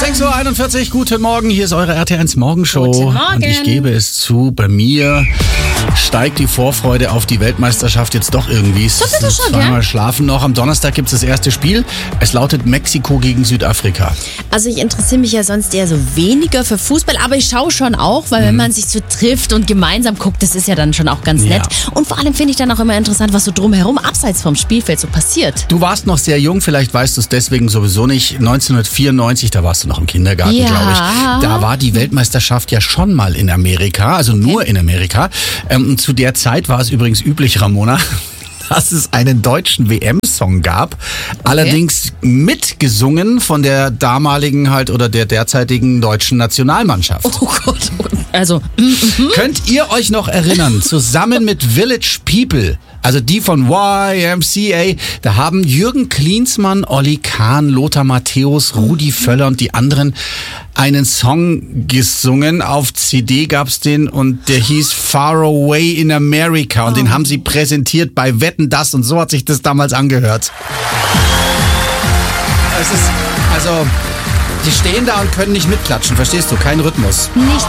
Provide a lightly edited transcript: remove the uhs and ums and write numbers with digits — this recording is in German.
6:41 Uhr, guten Morgen, hier ist eure RT1 Morgenshow. Guten Morgen. Und ich gebe es zu, bei mir steigt die Vorfreude auf die Weltmeisterschaft jetzt doch irgendwie. So ein bisschen schon, zweimal schlafen noch. Am Donnerstag gibt es das erste Spiel. Es lautet Mexiko gegen Südafrika. Also ich interessiere mich ja sonst eher so weniger für Fußball, aber ich schaue schon auch, weil wenn man sich so trifft und gemeinsam guckt, das ist ja dann schon auch ganz nett. Und vor allem finde ich dann auch immer interessant, was so drumherum abseits vom Spielfeld so passiert. Du warst noch sehr jung, vielleicht weißt du es deswegen sowieso nicht. 1994, da warst du noch im Kindergarten, Ja. glaube ich. Da war die Weltmeisterschaft ja schon mal in Amerika, also nur in Amerika. Zu der Zeit war es übrigens üblich, Ramona, dass es einen deutschen WM-Song gab, allerdings mitgesungen von der damaligen oder der derzeitigen deutschen Nationalmannschaft. Oh Gott, also Könnt ihr euch noch erinnern, zusammen mit Village People, also die von YMCA, da haben Jürgen Klinsmann, Olli Kahn, Lothar Matthäus, Rudi Völler und die anderen einen Song gesungen. Auf CD gab's den und der hieß Far Away in America und den haben sie präsentiert bei Wetten, dass und so hat sich das damals angehört. Es ist, also, die stehen da und können nicht mitklatschen, verstehst du? Kein Rhythmus. nicht